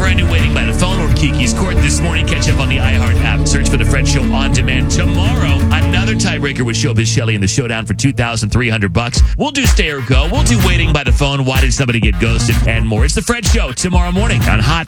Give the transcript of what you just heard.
brand new Waiting by the Phone or Kiki's Court this morning. Catch up on the iHeart app. Search for The Fred Show on demand. Tomorrow, another tiebreaker with Showbiz Shelley in the showdown for $2,300. We'll do Stay or Go. We'll do Waiting by the Phone. Why did somebody get ghosted? And more. It's The Fred Show tomorrow morning on Hot